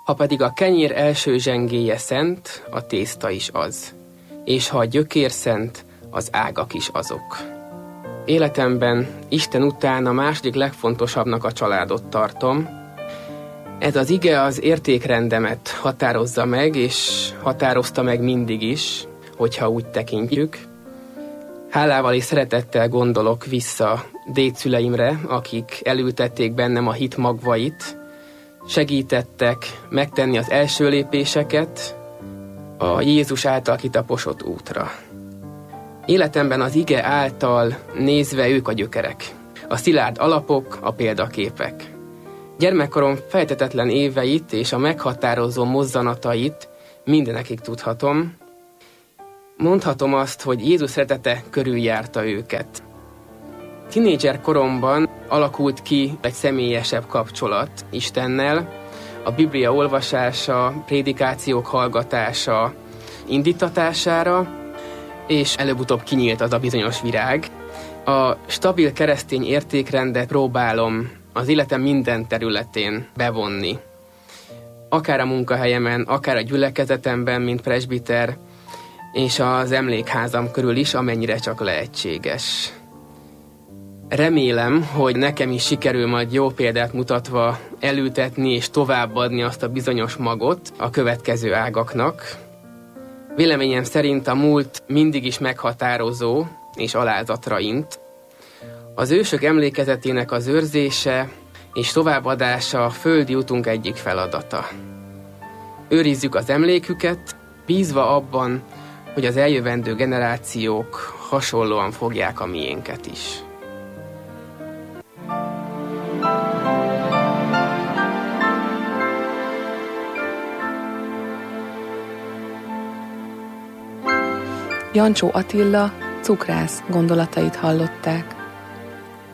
Ha pedig a kenyér első zsengéje szent, a tészta is az. És ha a gyökér szent, az ágak is azok. Életemben Isten után a második legfontosabbnak a családot tartom. Ez az ige az értékrendemet határozza meg, és határozta meg mindig is, hogyha úgy tekintjük. Hálával és szeretettel gondolok vissza dédszüleimre, akik elültették bennem a hit magvait, segítettek megtenni az első lépéseket a Jézus által kitaposott útra. Életemben az ige által nézve ők a gyökerek, a szilárd alapok, a példaképek. Gyermekkorom fejtetetlen éveit és a meghatározó mozzanatait mindenekig tudhatom. Mondhatom azt, hogy Jézus szeretete körüljárta őket. Tinédzser koromban alakult ki egy személyesebb kapcsolat Istennel, a Biblia olvasása, prédikációk hallgatása indítatására, és előbb-utóbb kinyílt az a bizonyos virág. A stabil keresztény értékrendet próbálom az életem minden területén bevonni. Akár a munkahelyemen, akár a gyülekezetemben, mint presbiter, és az emlékházam körül is, amennyire csak lehetséges. Remélem, hogy nekem is sikerül majd jó példát mutatva elültetni és továbbadni azt a bizonyos magot a következő ágaknak. Véleményem szerint a múlt mindig is meghatározó és alázatra int. Az ősök emlékezetének az őrzése és továbbadása a földi utunk egyik feladata. Őrizzük az emléküket, bízva abban, hogy az eljövendő generációk hasonlóan fogják a miénket is. Jancsó Attila cukrász gondolatait hallották.